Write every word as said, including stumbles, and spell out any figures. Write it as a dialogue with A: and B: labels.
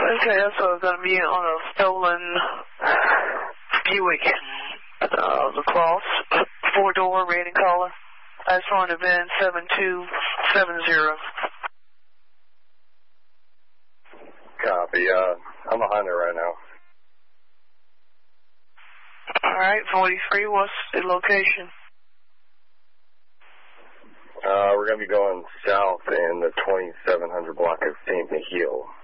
A: Okay, that's uh, going to be on a stolen Buick. Uh, the cross, four-door, red in color. That's on the V I N seven two seven zero.
B: Copy. Uh, I'm behind it right now.
A: All right, forty-three, what's the location?
B: Uh, we're going to be going south in the twenty-seven hundred block of Saint Michiel.